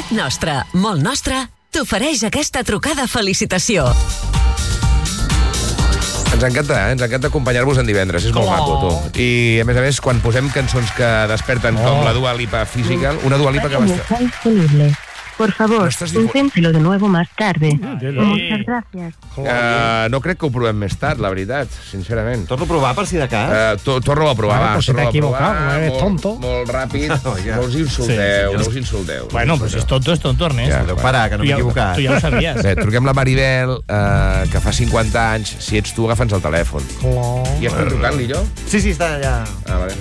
Llet Nostra, molt nostra, t'ofereix aquesta trucada felicitació. Ens encanta acompanyar-vos en divendres, és molt maco, tu. I, a més, quan posem cançons que desperten com la Dua Lipa Physical, una Dua Lipa que va estar... disponible. Por favor, inténtelo de nuevo más tarde. Muchas gracias. No crec que ho provem més tard, la veritat, sincerament. Torno a provar, per si de cas. Torno a provar, va. Pues si t'he equivocat, eres tonto. Molt ràpid. No us insulteu. Bueno, pues si és tonto, Ernest. Ja, Podeu parar, que no m'he equivocat. Tu ja ho sabies. Bé, truquem la Maribel, que fa 50 anys. Si ets tu, agafa'ns el telèfon. I estem trucant-li, jo? Sí, està allà. Vale.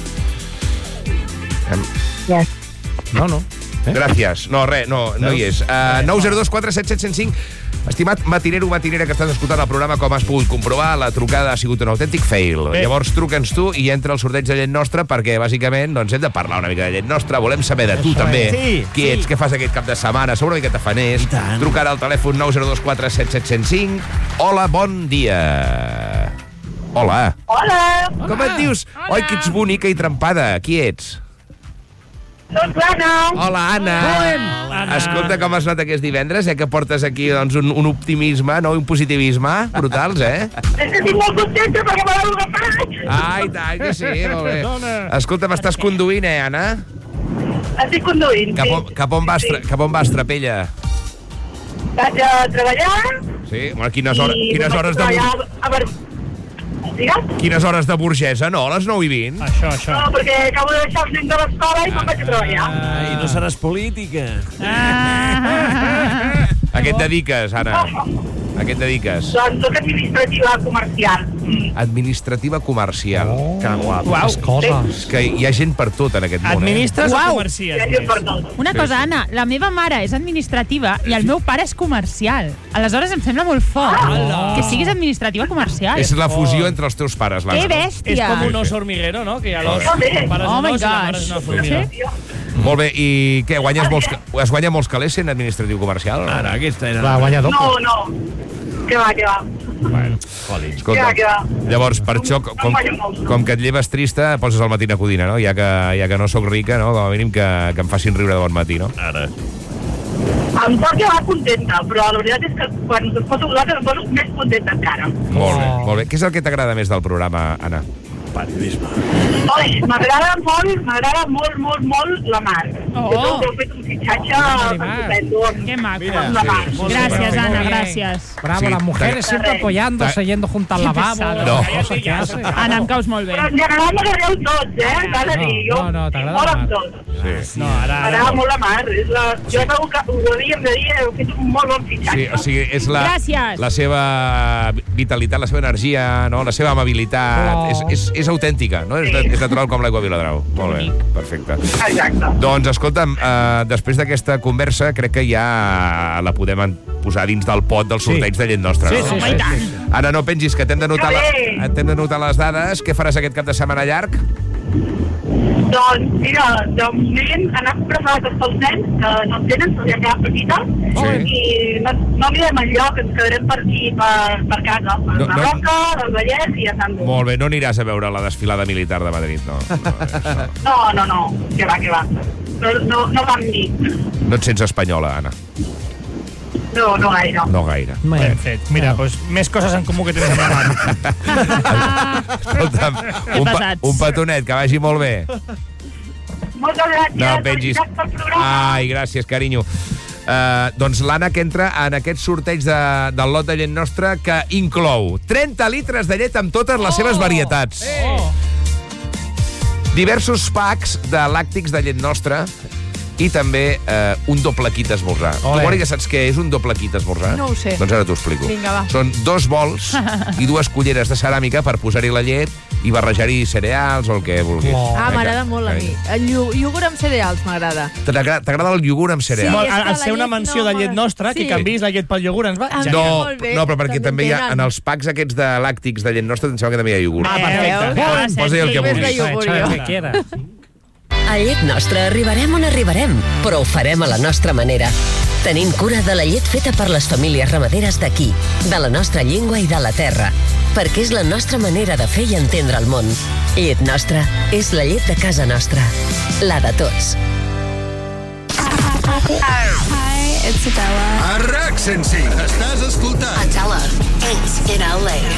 Ja. No. Gràcies. No hi és. 902 477 105. Estimat matinero o matinera que estàs escoltant el programa, com has pogut comprovar, la trucada ha sigut un autèntic fail. Llavors truca'ns tu i entra al sorteig de Llet Nostra perquè, bàsicament, hem de parlar una mica de Llet Nostra. Volem saber de tu, també. Qui ets, què fas aquest cap de setmana, sou una miqueta faners. Truca ara al telèfon 902 477 105. Hola, bon dia. Hola. Hola. Com et dius? Oi, que ets bonica i trempada. Qui ets? Soc l'Anna. Hola, Anna. Escolta, com es nota que és divendres, que portes aquí un optimisme, un positivisme brutals, És que estic molt contenta perquè me l'heu agafat. Ai, tant que sí, molt bé. Escolta, m'estàs conduint, Anna? Estic conduint, sí. Cap on vas, Trapella? Vaig a treballar. Sí? Quines hores de... Digues? Quines hores de burgesa, no? A les 9:20? Això. No, perquè acabo de deixar els nens de l'escola i me'n vaig a treballar. I no seràs política. A què et dediques, Anna? A què et dediques? Doncs soc administrativa comercial. Administrativa comercial. Que guapo. Les coses. És que hi ha gent per tot en aquest món. Administres o Hi comercies? ha gent per tot. Una cosa, Anna, la meva mare és administrativa i el meu pare és comercial. Aleshores em sembla molt fort que siguis administrativa comercial. És la fusió entre els teus pares, l'Anna. Que no? bèstia! És com un oso hormiguero, no? Que hi ha los pares Oh un my os i la mare gosh. és una formiga. Molt bé, i què, es guanya molts calés sent administratiu comercial? Ara, aquesta era... Va guanyar doble. No. Que va. Escolta, Que va. llavors, per això, com que et lleves trista, poses el matí a Codina, no? Ja que no sóc rica, no? Com a mínim que em facin riure de bon matí, no? Ara. Em sort que va contenta, però la veritat és que quan us poso vosaltres em poso més contenta encara. Molt bé. Què és el que t'agrada més del programa, Anna? Periodisme. Oi, m'agrada molt la Mar. Jo heu fet un fitxatge estupendo. Que maco. Amb la Mar. Gràcies, Anna, gràcies. Bravo, las mujeres siempre apoyándose, yendo junto al lavabo. No. Cosas que hace. Anna, em caus molt bé. Però en general m'agradeu tots, T'ha de dir. Jo t'agrada molt la amb Mar. tots. No, ara... M'agrada molt la Mar. Jo segur que ho havíem de dir, heu fet un molt bon fitxatge. Sí, o sigui, és Gràcies. la seva vitalitat, la seva energia, no? La seva amabilitat, és autèntica, no? És natural com l'aigua Viladrau. Molt bé, perfecte. Exacte. Doncs, escolta'm, després d'aquesta conversa, crec que ja la podem posar dins del pot del sorteig de Llet Nostra. Sí, no? sí. Ara no pengis, que t'hem de notar les dades. Què faràs aquest cap de setmana llarg? Doncs, mira, de moment anar a comprar sabates pels nens, que no en tenen, però ja queden petites, i no anirem enlloc, ens quedarem per aquí, per casa, per la Roca, del Vallès i a Sant Boi. Molt bé, no aniràs a veure la desfilada militar de Madrid, no? No, que va. No vam dir. No et sents espanyola, Anna? No gaire. No gaire. Ben fet. Mira, doncs més coses en comú que tens amb la Mar. Escolta'm, un petonet, que vagi molt bé. Moltes gràcies. No, pengis. Felicitats pel programa. Ai, gràcies, carinyo. Doncs l'Anna que entra en aquest sorteig del lot de Llet Nostra, que inclou 30 litres de llet amb totes les seves varietats. Diversos packs de làctics de Llet Nostra i també un doble kit d'esmorzar. Tu, Mònica, saps què és un doble kit d'esmorzar? No ho sé. Doncs ara t'ho explico. Vinga, va. Són 2 bols i 2 culleres de ceràmica per posar-hi la llet i barrejar-hi cereals o el que vulguis. M'agrada molt a mi. El iogurt amb cereals m'agrada. T'agrada el iogurt amb cereals? Sí, Al ser una menció de Llet Nostra, que canviïs la llet pel iogurt, ens va... No, però perquè també hi ha, en els packs aquests de làctics de Llet Nostra, em sembla que també hi ha iogurt. perfecte. Posa-hi el que vulguis. A Llet Nostra arribarem on arribarem, però ho farem a la nostra manera. Tenim cura de la llet feta per les famílies ramaderes d'aquí, de la nostra llengua i de la terra, perquè és la nostra manera de fer i entendre el món. Llet Nostra és la llet de casa nostra, la de tots. Hi, it's Adela. A RAC 105. Estàs escoltant Adela, 8 in LA.